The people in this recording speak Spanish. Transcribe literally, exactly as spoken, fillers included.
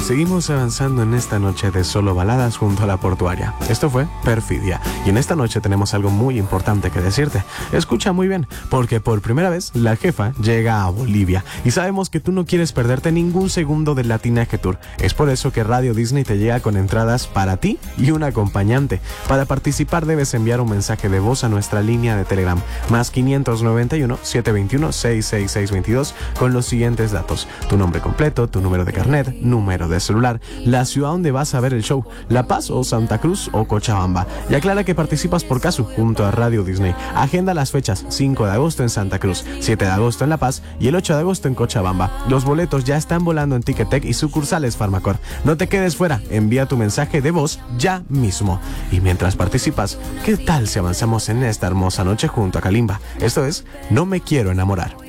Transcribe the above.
seguimos avanzando en esta noche de solo baladas junto a la portuaria. Esto fue Perfidia. Y en esta noche tenemos algo muy importante que decirte. Escucha muy bien, porque por primera vez la jefa llega a Bolivia. Y sabemos que tú no quieres perderte ningún segundo del Latinaje Tour. Es por eso que Radio Disney te llega con entradas para ti y un acompañante. Para participar debes enviar un mensaje de voz a nuestra línea de Telegram, más quinientos noventa y uno, setecientos veintiuno, sesenta y seis veintidós, con los siguientes datos: tu nombre completo, tu número de carnet, número de celular, la ciudad donde vas a ver el show, La Paz o Santa Cruz o Cochabamba. Y aclara que participas por caso junto a Radio Disney. Agenda las fechas: cinco de agosto en Santa Cruz, siete de agosto en La Paz y el ocho de agosto en Cochabamba. Los boletos ya están volando en Ticketek y sucursales Farmacor. No te quedes fuera, envía tu mensaje de voz ya mismo. Y mientras participas, ¿qué tal si avanzamos en esta hermosa noche junto a Kalimba? Esto es No Me Quiero Enamorar.